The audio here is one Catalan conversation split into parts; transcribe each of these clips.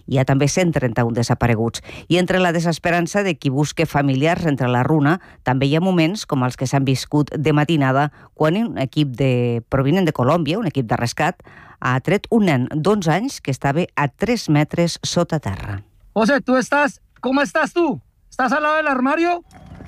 Hi ha també 131 desapareguts. I entre la desesperança de qui busca familiars entre la runa, també hi ha moments com els que s'han viscut de matinada quan un equip provinent de Colòmbia, un equip de rescat, ha tret un nen d'11 anys que estava a 3 metres sota terra. José, ¿cómo estás tú? ¿Estás al lado del armario?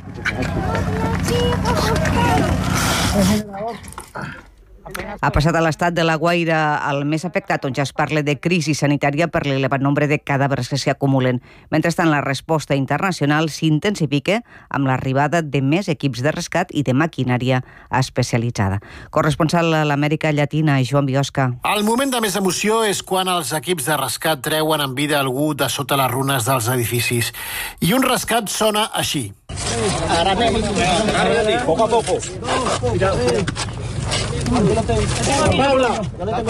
Ha passat a l'estat de La Guaira el més afectat, on ja es parla de crisi sanitària per l'elevat nombre de cadàvers que s'hi acumulen. Mentrestant, la resposta internacional s'intensifica amb l'arribada de més equips de rescat i de maquinària especialitzada. Corresponsal a l'Amèrica Llatina, Joan Biosca. El moment de més emoció és quan els equips de rescat treuen en vida algú de sota les runes dels edificis. I un rescat sona així. Poco a poco. Paula,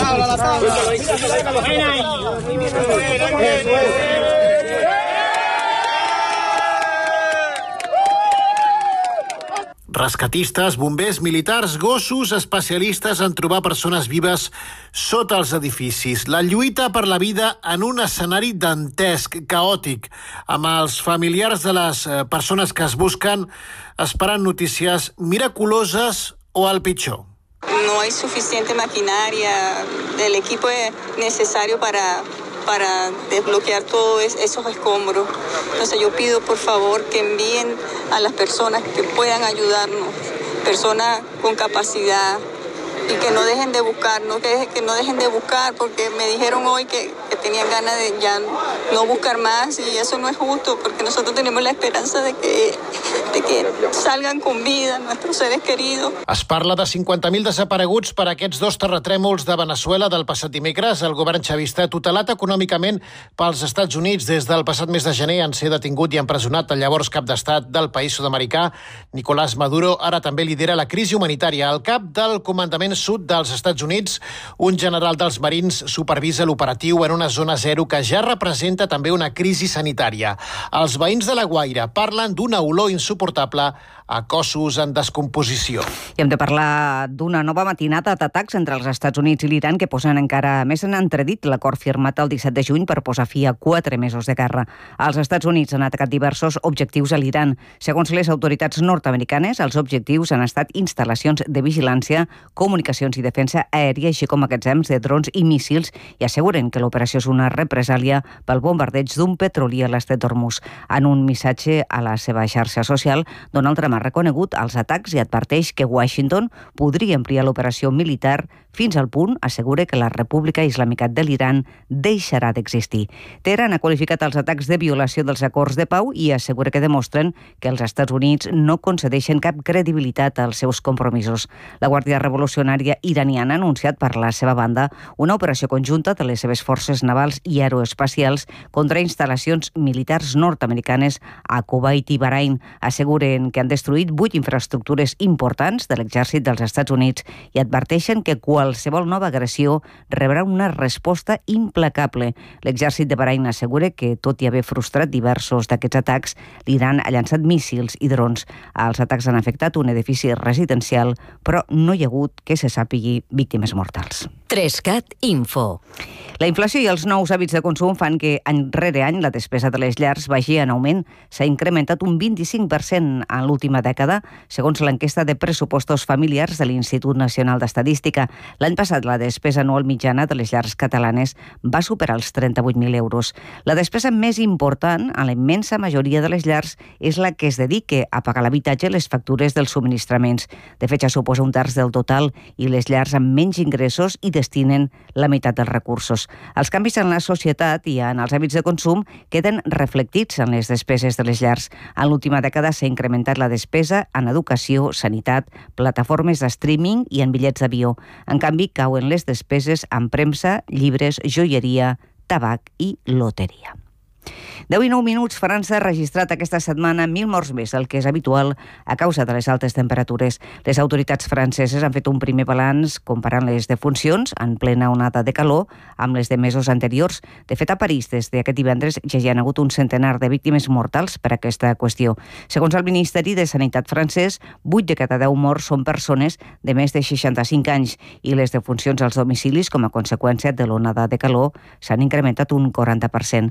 Rescatistes, bombers, militars, gossos, especialistes en trobar persones vives sota els edificis. La lluita per la vida en un escenari dantesc, caòtic, amb els familiars de les persones que es busquen esperant notícies miraculoses o el pitjor. No hay suficiente maquinaria, el equipo es necesario para desbloquear todos esos escombros. Entonces yo pido por favor que envíen a las personas que puedan ayudarnos, personas con capacidad, y que no dejen de buscar, que no dejen de buscar, porque me dijeron hoy que tenían ganas de ya no buscar más, y eso no es justo, porque nosotros tenemos la esperanza de que salgan con vida nuestros seres queridos. Es parla de 50.000 desapareguts per aquests 2 terratrèmols de Veneçuela del passat dimecres. El govern xavista, tutelat econòmicament pels Estats Units des del passat mes de gener, en ser detingut i empresonat el llavors cap d'estat del país sud-americà, Nicolás Maduro, ara també lidera la crisi humanitària. Al cap del comandament sud dels Estats Units, un general dels Marins supervisa l'operatiu en una zona zero que ja representa també una crisi sanitària. Els veïns de La Guaira parlen d'una olor insuportable a cossos en descomposició. I hem de parlar d'una nova matinada d'atacs entre els Estats Units i l'Iran que posen encara més en entredit l'acord firmat el 17 de juny per posar fi a 4 mesos de guerra. Els Estats Units han atacat diversos objectius a l'Iran. Segons les autoritats nord-americanes, els objectius han estat instal·lacions de vigilància, comunicacions i defensa aèria, així com magatzems de drons i míssils, i asseguren que l'operació és una represàlia pel bombardeig d'un petrolier a l'estret d'Hormuz. En un missatge a la seva xarxa social, Donald Trump ha reconegut els atacs i adverteix que Washington podria ampliar l'operació militar fins al punt, assegura, que la República Islàmica de l'Iran deixarà d'existir. Teheran ha qualificat els atacs de violació dels acords de pau i assegura que demostren que els Estats Units no concedeixen cap credibilitat als seus compromisos. La Guàrdia Revolucionària iraniana ha anunciat per la seva banda una operació conjunta de les seves forces navals i aeroespacials contra instal·lacions militars nord-americanes a Kuwait i Bahrain. Asseguren que han destruït 8 infraestructures importants de l'exèrcit dels Estats Units i adverteixen que qualsevol nova agressió rebrà una resposta implacable. L'exèrcit de Bahrain assegura que, tot i haver frustrat diversos d'aquests atacs, l'Iran ha llançat míssils i drons. Els atacs han afectat un edifici residencial, però no hi ha hagut, que se sàpigui, víctimes mortals. 3CAT Info. La inflació i els nous hàbits de consum fan que any rere any la despesa de les llars vagi en augment. S'ha incrementat un 25% en l'última dècada, segons l'enquesta de pressupostos familiars de l'Institut Nacional d'Estadística. L'any passat la despesa anual mitjana de les llars catalanes va superar els 38.000 euros. La despesa més important a la immensa majoria de les llars és la que es dedica a pagar l'habitatge i les factures dels subministraments. De fet, ja suposa un terç del total, i les llars amb menys ingressos hi destinen la meitat dels recursos. Els canvis en la societat i en els hàbits de consum queden reflectits en les despeses de les llars. En l'última dècada s'ha incrementat la despesa en educació, sanitat, plataformes de streaming i en bitllets d'avió. En canvi, cauen les despeses en premsa, llibres, joieria, tabac i loteria. 10 i 9 minuts. França ha registrat aquesta setmana 1.000 morts més, el que és habitual a causa de les altes temperatures. Les autoritats franceses han fet un primer balanç comparant les defuncions en plena onada de calor amb les de mesos anteriors. De fet, a París, des d'aquest divendres, ja hi ha hagut un centenar de víctimes mortals per aquesta qüestió. Segons el Ministeri de Sanitat francès, 8 de cada 10 morts són persones de més de 65 anys i les defuncions als domicilis com a conseqüència de l'onada de calor s'han incrementat un 40%.